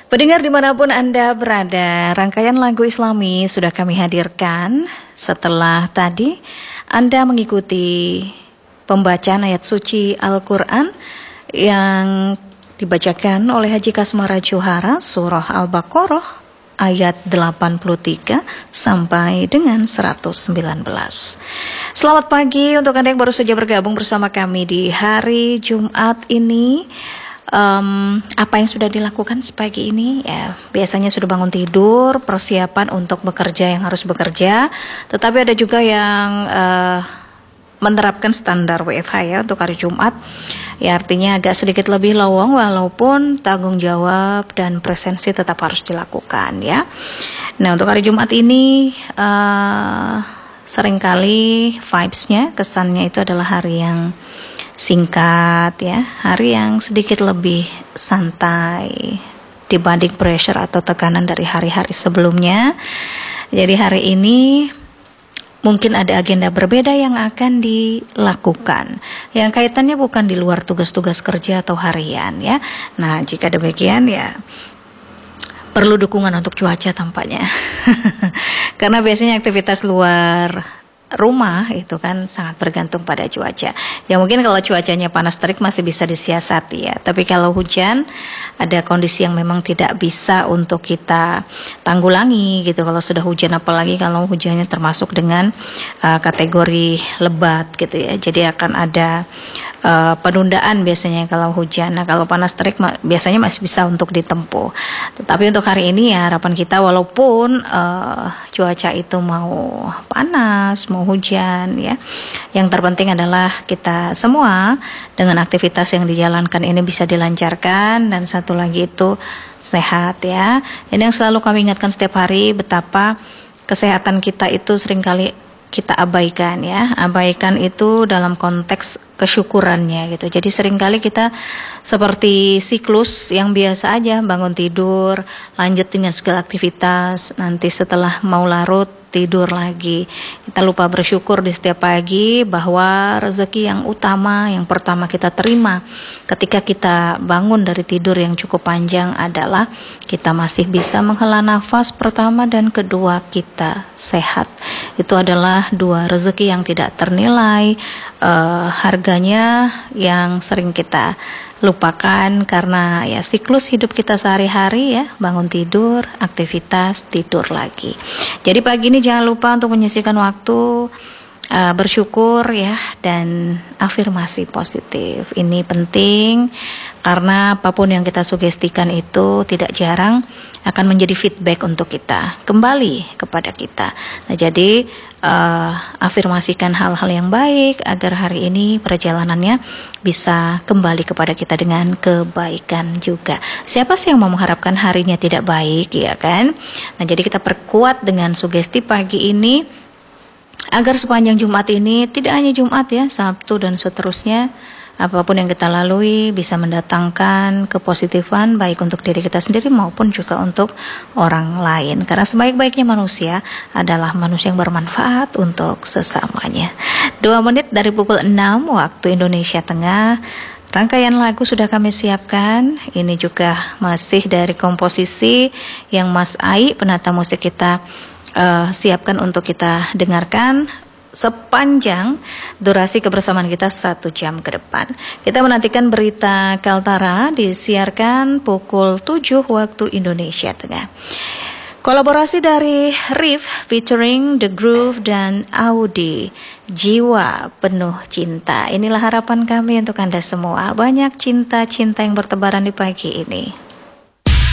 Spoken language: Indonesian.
Pendengar dimanapun Anda berada, rangkaian lagu Islami sudah kami hadirkan. Setelah tadi Anda mengikuti pembacaan ayat suci Al-Quran yang dibacakan oleh Haji Kasmara Johara, surah Al-Baqarah ayat 83 sampai dengan 119. Selamat pagi untuk Anda yang baru saja bergabung bersama kami di hari Jumat ini. Apa yang sudah dilakukan sepagi ini? Ya, biasanya sudah bangun tidur, persiapan untuk bekerja yang harus bekerja. Tetapi ada juga yang menerapkan standar WFH ya untuk hari Jumat. Ya, artinya agak sedikit lebih lowong, walaupun tanggung jawab dan presensi tetap harus dilakukan ya. Nah, untuk hari Jumat ini seringkali vibes-nya, kesannya itu adalah hari yang singkat ya, hari yang sedikit lebih santai dibanding pressure atau tekanan dari hari-hari sebelumnya. Jadi hari ini mungkin ada agenda berbeda yang akan dilakukan, yang kaitannya bukan di luar tugas-tugas kerja atau harian ya. Nah, jika demikian ya perlu dukungan untuk cuaca tampaknya. Karena biasanya aktivitas luar rumah itu kan sangat bergantung pada cuaca. Ya mungkin kalau cuacanya panas terik masih bisa disiasati ya. Tapi kalau hujan ada kondisi yang memang tidak bisa untuk kita tanggulangi gitu. Kalau sudah hujan, apalagi kalau hujannya termasuk dengan kategori lebat gitu ya. Jadi akan ada penundaan biasanya kalau hujan. Nah, kalau panas terik biasanya masih bisa untuk ditempuh. Tetapi untuk hari ini ya harapan kita, walaupun cuaca itu mau panas, mau hujan ya, yang terpenting adalah kita semua dengan aktivitas yang dijalankan ini bisa dilancarkan, dan satu lagi itu sehat ya. Ini yang selalu kami ingatkan setiap hari, betapa kesehatan kita itu seringkali kita abaikan ya. Abaikan itu dalam konteks kesyukurannya gitu. Jadi seringkali kita seperti siklus yang biasa aja, bangun tidur, lanjut dengan segala aktivitas, nanti setelah mau larut tidur lagi. Kita lupa bersyukur di setiap pagi bahwa rezeki yang utama, yang pertama kita terima ketika kita bangun dari tidur yang cukup panjang adalah kita masih bisa menghela nafas pertama, dan kedua kita sehat. Itu adalah dua rezeki yang tidak ternilai harganya, yang sering kita lupakan karena ya siklus hidup kita sehari-hari ya, bangun tidur, aktivitas, tidur lagi. Jadi pagi ini jangan lupa untuk menyisihkan waktu bersyukur ya, dan afirmasi positif. Ini penting karena apapun yang kita sugestikan itu tidak jarang akan menjadi feedback untuk kita, kembali kepada kita. Nah, jadi afirmasikan hal-hal yang baik agar hari ini perjalanannya bisa kembali kepada kita dengan kebaikan juga. Siapa sih yang mau mengharapkan harinya tidak baik ya kan? Nah, jadi kita perkuat dengan sugesti pagi ini agar sepanjang Jumat ini, tidak hanya Jumat ya, Sabtu dan seterusnya, apapun yang kita lalui bisa mendatangkan kepositifan baik untuk diri kita sendiri maupun juga untuk orang lain. Karena sebaik-baiknya manusia adalah manusia yang bermanfaat untuk sesamanya. 2 menit dari pukul 6 waktu Indonesia Tengah. Rangkaian lagu sudah kami siapkan. Ini juga masih dari komposisi yang Mas Ai, penata musik kita, siapkan untuk kita dengarkan sepanjang durasi kebersamaan kita 1 jam ke depan. Kita menantikan berita Kaltara disiarkan pukul 7 waktu Indonesia Tengah. Kolaborasi dari Riff featuring The Groove dan Audi, Jiwa Penuh Cinta. Inilah harapan kami untuk Anda semua. Banyak cinta-cinta yang bertebaran di pagi ini.